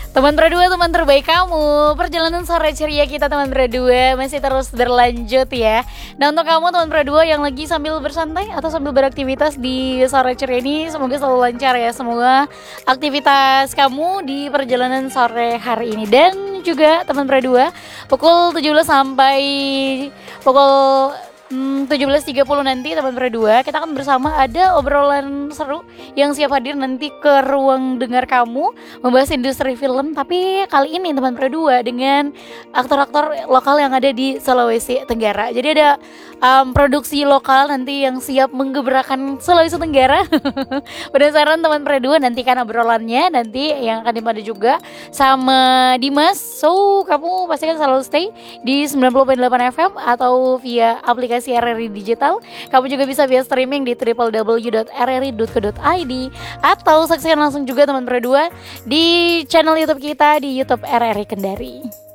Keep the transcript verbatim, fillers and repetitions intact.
Teman berdua, teman terbaik kamu. Perjalanan sore ceria kita teman berdua masih terus berlanjut ya. Nah untuk kamu teman berdua yang lagi sambil bersantai atau sambil beraktivitas di sore ceria ini, semoga selalu lancar ya semua aktivitas kamu di perjalanan sore hari ini. Dan juga teman berdua, pukul tujuh belas sampai pukul Hmm, tujuh belas tiga puluh nanti teman berdua kita akan bersama ada obrolan seru yang siap hadir nanti ke ruang dengar kamu membahas industri film, tapi kali ini teman berdua dengan aktor-aktor lokal yang ada di Sulawesi Tenggara. Jadi ada um, produksi lokal nanti yang siap menggebrakan Sulawesi Tenggara. Penasaran teman berdua, nantikan obrolannya nanti yang akan dipandu juga sama Dimas. So kamu pastikan selalu stay di sembilan puluh delapan F M atau via aplikasi R R I Digital. Kamu juga bisa via streaming di w w w dot r r i dot co dot i d atau saksikan langsung juga teman berdua di channel YouTube kita di YouTube R R I Kendari.